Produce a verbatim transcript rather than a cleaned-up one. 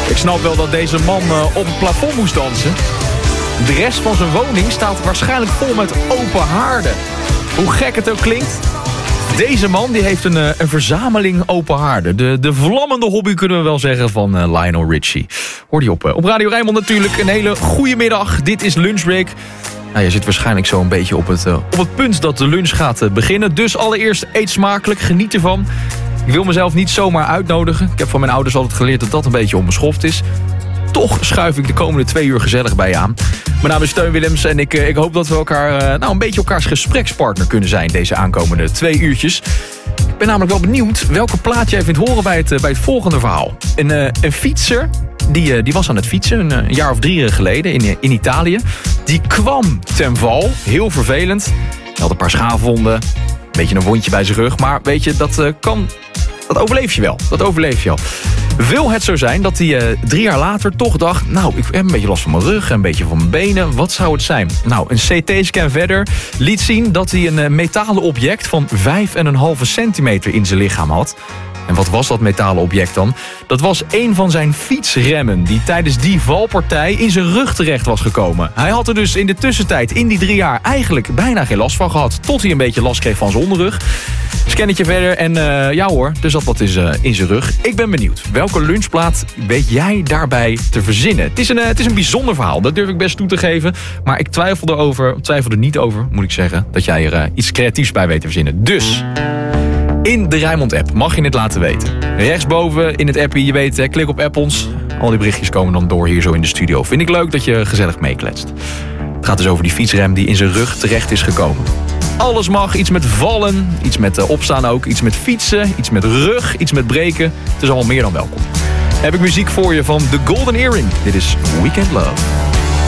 Ik snap wel dat deze man uh, op het plafond moest dansen. De rest van zijn woning staat waarschijnlijk vol met open haarden. Hoe gek het ook klinkt. Deze man die heeft een, uh, een verzameling open haarden. De, de vlammende hobby kunnen we wel zeggen van uh, Lionel Richie. Hoor die op, uh, op Radio Rijnmond natuurlijk. Een hele goede middag. Dit is Lunchbreak. Nou, je zit waarschijnlijk zo een beetje op het, uh, op het punt dat de lunch gaat uh, beginnen. Dus allereerst eet smakelijk, geniet ervan. Ik wil mezelf niet zomaar uitnodigen. Ik heb van mijn ouders altijd geleerd dat dat een beetje onbeschoft is. Toch schuif ik de komende twee uur gezellig bij je aan. Mijn naam is Teun Willems en ik, ik hoop dat we elkaar nou, een beetje elkaars gesprekspartner kunnen zijn deze aankomende twee uurtjes. Ik ben namelijk wel benieuwd welke plaat jij vindt horen bij het, bij het volgende verhaal. Een, een fietser, die, die was aan het fietsen een, een jaar of drie geleden in, in Italië. Die kwam ten val, heel vervelend. Hij had een paar schaafwonden, een beetje een wondje bij zijn rug. Maar weet je, dat uh, kan... Dat overleef je wel. Dat overleef je al. Wil het zo zijn dat hij uh, drie jaar later toch dacht... nou, ik heb een beetje last van mijn rug en een beetje van mijn benen. Wat zou het zijn? Nou, een C T-scan verder liet zien dat hij een uh, metalen object... van vijf komma vijf centimeter in zijn lichaam had. En wat was dat metalen object dan? Dat was een van zijn fietsremmen... die tijdens die valpartij in zijn rug terecht was gekomen. Hij had er dus in de tussentijd, in die drie jaar... eigenlijk bijna geen last van gehad... tot hij een beetje last kreeg van zijn onderrug. Scannetje verder en uh, ja hoor, er zat wat in zijn, in zijn rug. Ik ben benieuwd, welke lunchplaat weet jij daarbij te verzinnen? Het is, een, uh, het is een bijzonder verhaal, dat durf ik best toe te geven. Maar ik twijfel erover, twijfel er niet over, moet ik zeggen... dat jij er uh, iets creatiefs bij weet te verzinnen. Dus... in de Rijnmond-app mag je het laten weten. Rechtsboven in het appie, je weet, hè, klik op app ons. Al die berichtjes komen dan door hier zo in de studio. Vind ik leuk dat je gezellig meekletst. Het gaat dus over die fietsrem die in zijn rug terecht is gekomen. Alles mag, iets met vallen, iets met uh, opstaan ook, iets met fietsen, iets met rug, iets met breken. Het is allemaal meer dan welkom. Heb ik muziek voor je van The Golden Earring. Dit is Weekend Love.